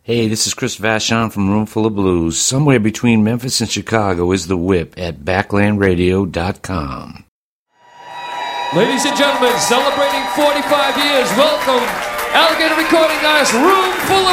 Hey, this is Chris Vachon from Roomful of Blues. Somewhere between Memphis and Chicago is The Whip at backlandradio.com. Ladies and gentlemen, celebrating 45 years, welcome Alligator Recording Artist, Roomful of